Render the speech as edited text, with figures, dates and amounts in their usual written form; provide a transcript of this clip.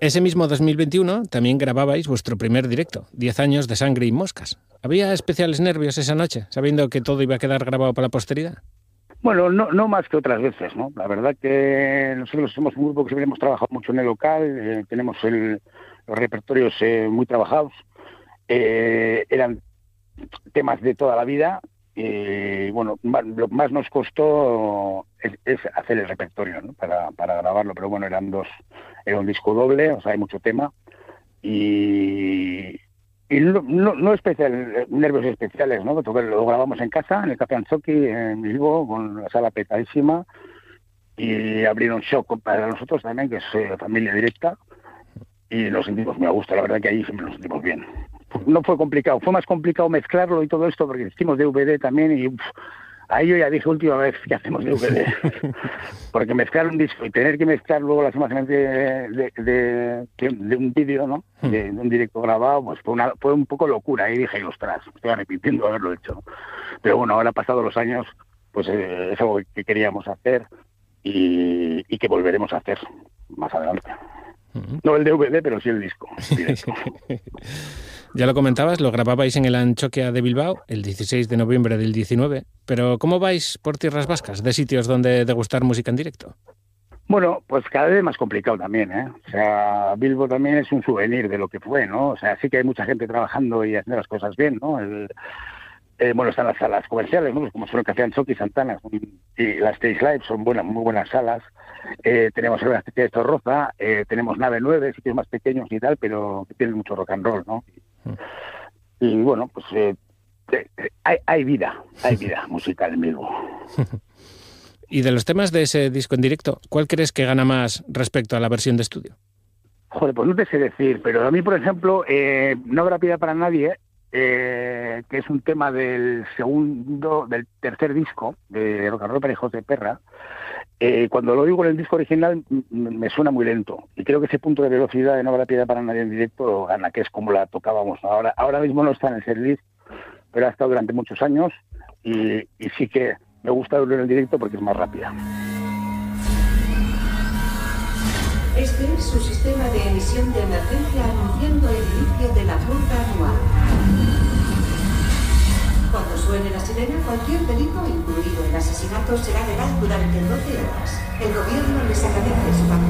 Ese mismo 2021 también grababais vuestro primer directo, 10 años de Sangre y Moscas. ¿Había especiales nervios esa noche, sabiendo que todo iba a quedar grabado para la posteridad? Bueno, no más que otras veces, ¿no? La verdad que nosotros somos un grupo que siempre hemos trabajado mucho en el local, tenemos los repertorios muy trabajados, eran temas de toda la vida. Bueno, lo que más nos costó es hacer el repertorio, ¿no? Para grabarlo, pero bueno, era un disco doble, o sea, hay mucho tema y no nervios especiales, ¿no? Porque lo grabamos en casa, en el Café Anzoki, en Bilbo, con la sala petadísima, y abrieron shock para nosotros también, que es familia directa, y nos sentimos muy a gusto. La verdad que ahí siempre nos sentimos bien. No fue complicado, fue más complicado mezclarlo y todo esto, porque hicimos DVD también, y ahí yo ya dije última vez que hacemos DVD, porque mezclar un disco y tener que mezclar luego las imágenes de un vídeo, ¿no? De un directo grabado, pues fue un poco locura. Ahí dije, ostras, me estoy arrepintiendo de haberlo hecho. Pero bueno, ahora pasados los años, pues es algo que queríamos hacer y que volveremos a hacer más adelante. No el DVD, pero sí el disco. Ya lo comentabas, lo grababais en el Anchoquia de Bilbao el 16 de noviembre del 19, pero ¿cómo vais por tierras vascas de sitios donde degustar música en directo? Bueno, pues cada vez más complicado también, ¿eh? O sea, Bilbo también es un souvenir de lo que fue, ¿no? O sea, sí que hay mucha gente trabajando y haciendo las cosas bien, ¿no? Bueno, están las salas comerciales, ¿no? Como son el Café Anzoki y Santana, y las Stage Live son muy buenas salas. Tenemos el Café de Zorroza, tenemos Nave 9, sitios más pequeños y tal, pero que tienen mucho rock and roll, ¿no? Y bueno, pues hay vida musical en Bilbo. Y de los temas de ese disco en directo, ¿cuál crees que gana más respecto a la versión de estudio? Joder, pues no te sé decir, pero a mí, por ejemplo, No habrá piedad para nadie, que es un tema del tercer disco de Rock and Roll para hijos de perra. Cuando lo oigo en el disco original me suena muy lento, y creo que ese punto de velocidad de No habrá piedad para nadie en directo gana, que es como la tocábamos ahora mismo. No está en el setlist, pero ha estado durante muchos años, y sí que me gusta verlo en el directo porque es más rápida. Este es su sistema de emisión de emergencia anunciando el inicio de la flota anual. Cuando suene la sirena, cualquier delito, incluido el asesinato, será legal durante 12 horas. El gobierno les agradece su papel.